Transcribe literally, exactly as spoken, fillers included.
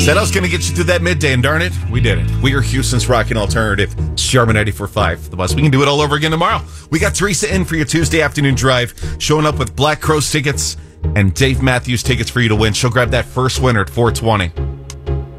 Said I was going to get you through that midday, and darn it, we did it. We are Houston's Rockin' Alternative. Sharma ninety-four point five, the bus. We can do it all over again tomorrow. We got Teresa in for your Tuesday afternoon drive, showing up with Black Crowes tickets and Dave Matthews tickets for you to win. She'll grab that first winner at four twenty.